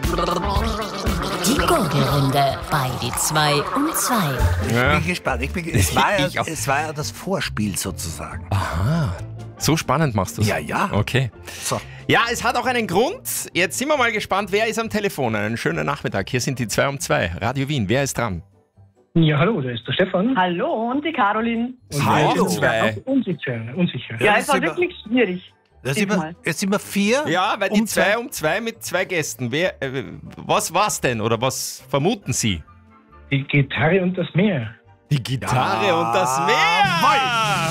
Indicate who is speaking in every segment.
Speaker 1: Die Gurgelrunde bei die 2 um 2.
Speaker 2: Ich bin gespannt. Es war ja das Vorspiel sozusagen.
Speaker 3: Aha. So spannend machst du es.
Speaker 2: Ja.
Speaker 3: Okay.
Speaker 2: So.
Speaker 3: Ja, es hat auch einen Grund. Jetzt sind wir mal gespannt, wer ist am Telefon. Einen schönen Nachmittag. Hier sind die 2 um 2. Radio Wien. Wer ist dran?
Speaker 4: Ja, hallo, da ist der Stefan.
Speaker 5: Hallo und die Caroline.
Speaker 3: Hallo.
Speaker 4: Unsicher.
Speaker 5: Ja,
Speaker 2: das
Speaker 5: es war
Speaker 2: ist
Speaker 5: wirklich schwierig.
Speaker 2: Jetzt sind wir 4.
Speaker 3: Ja, weil die 2 um 2 mit 2 Gästen. Was war's denn oder was vermuten Sie?
Speaker 4: Die Gitarre und das Meer.
Speaker 3: Die Gitarre und das Meer.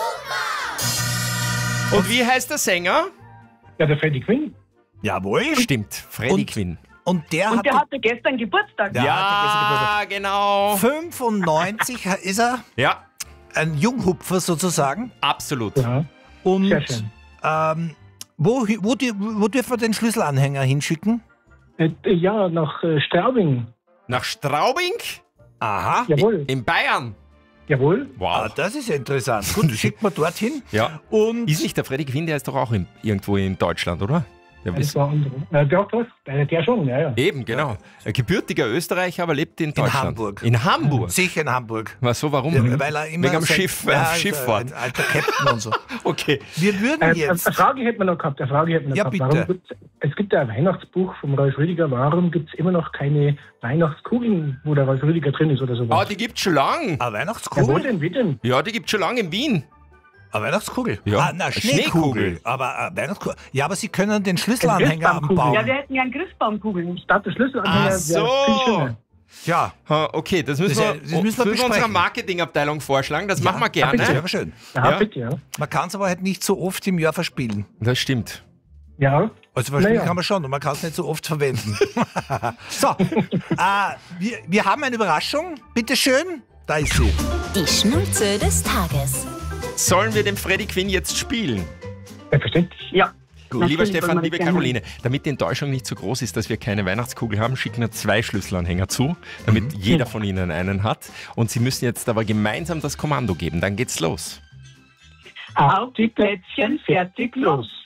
Speaker 3: Und wie heißt der Sänger?
Speaker 4: Ja, der Freddie Quinn.
Speaker 2: Jawohl.
Speaker 3: Stimmt, Freddie Quinn.
Speaker 2: Und der
Speaker 5: hatte gestern Geburtstag.
Speaker 3: Ja, genau.
Speaker 2: 95 ist er.
Speaker 3: Ja,
Speaker 2: Ein Junghupfer sozusagen.
Speaker 3: absolut.
Speaker 4: Ja,
Speaker 2: Und
Speaker 4: sehr schön.
Speaker 2: wo dürfen wir den Schlüsselanhänger hinschicken?
Speaker 4: Ja, nach Straubing.
Speaker 3: Nach Straubing?
Speaker 2: Aha.
Speaker 4: Jawohl,
Speaker 3: In Bayern.
Speaker 4: jawohl.
Speaker 2: Ah,
Speaker 3: Wow.
Speaker 2: das ist ja interessant. Gut, schickt man dorthin.
Speaker 3: Ja.
Speaker 2: Und
Speaker 3: Ist nicht der Freddie Quinn, der ist doch auch irgendwo in Deutschland, oder? Der
Speaker 4: Das
Speaker 3: ist,
Speaker 4: war andere. Der schon, ja.
Speaker 3: eben, genau. Ein gebürtiger Österreicher, aber lebt in Deutschland.
Speaker 2: Hamburg.
Speaker 3: In Hamburg?
Speaker 2: sicher in Hamburg.
Speaker 3: Was so, warum?
Speaker 2: Ja, weil er immer
Speaker 3: Wegen am
Speaker 2: sein-
Speaker 3: Schiff,
Speaker 2: ja,
Speaker 3: auf Schifffahrt.
Speaker 2: Ein alter Captain und so.
Speaker 3: Okay.
Speaker 2: Wir würden
Speaker 4: Eine
Speaker 2: jetzt.
Speaker 4: Frage hätten wir noch gehabt.
Speaker 2: Ja, bitte.
Speaker 4: Es gibt ja ein Weihnachtsbuch vom Rolf Rüdiger. Warum gibt es immer noch keine Weihnachtskugeln, wo der Rolf Rüdiger drin ist oder sowas?
Speaker 3: Ah, die gibt's schon lang.
Speaker 2: Eine
Speaker 4: Ja, wo
Speaker 2: Weihnachtskugel?
Speaker 4: denn, wie denn?
Speaker 3: Ja, die gibt's schon lang in Wien.
Speaker 2: Eine Weihnachtskugel?
Speaker 3: Ja.
Speaker 2: Ah, na,
Speaker 3: Eine
Speaker 2: Schneekugel.
Speaker 3: Schneekugel.
Speaker 2: Aber Weihnachtskugel. Ja, aber Sie können den Schlüsselanhänger am
Speaker 4: Christbaumkugel.
Speaker 2: Baum.
Speaker 5: Ja, wir hätten gern Christbaumkugeln.
Speaker 4: Statt der Schlüsselanhänger
Speaker 3: Ach
Speaker 4: wäre
Speaker 3: so.
Speaker 4: viel schöner.
Speaker 2: Ja.
Speaker 3: Okay, das müssen
Speaker 2: Das
Speaker 3: wir,
Speaker 2: müssen wir
Speaker 3: für unserer
Speaker 2: besprechen.
Speaker 3: Marketingabteilung vorschlagen. Das machen wir
Speaker 2: bitte.
Speaker 3: gerne.
Speaker 2: Ja, aber schön.
Speaker 4: Ja,
Speaker 3: Ja.
Speaker 4: bitte, ja.
Speaker 2: Man kann es aber halt nicht so oft im Jahr verspielen.
Speaker 3: Das stimmt.
Speaker 4: Ja,
Speaker 2: Also verspielen
Speaker 4: Naja.
Speaker 2: kann man schon und man kann es nicht so oft verwenden. So, wir haben eine Überraschung. Bitte schön, da ist sie.
Speaker 1: Die Schnulze des Tages.
Speaker 3: Sollen wir den Freddie Quinn jetzt spielen?
Speaker 4: selbstverständlich.
Speaker 5: Ja.
Speaker 3: Gut, lieber
Speaker 5: Natürlich
Speaker 3: Stefan,
Speaker 5: wollen wir
Speaker 3: liebe
Speaker 5: das gerne.
Speaker 3: Caroline, damit die Enttäuschung nicht so groß ist, dass wir keine Weihnachtskugel haben, schicken wir 2 Schlüsselanhänger zu, damit jeder von Ihnen einen hat. Und Sie müssen jetzt aber gemeinsam das Kommando geben. Dann geht's los.
Speaker 4: Auf die Plätzchen, fertig, los.